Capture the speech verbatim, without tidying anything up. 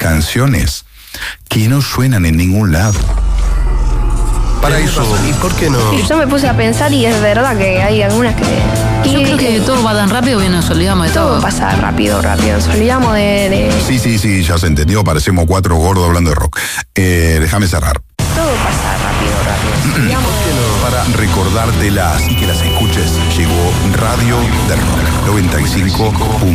canciones que no suenan en ningún lado. Para eso... ¿Y por qué no? Sí, yo me puse a pensar y es verdad que hay algunas que... Yo y, creo que todo va tan rápido que nos olvidamos de todo. Todo pasa rápido, rápido. Nos olvidamos de... de... Sí, sí, sí, ya se entendió. Parecemos cuatro gordos hablando de rock. Eh, déjame cerrar. Todo pasa rápido, rápido. Nos olvidamos de... Para recordártelas y que las escuches, llegó Radio del Rock noventa y cinco punto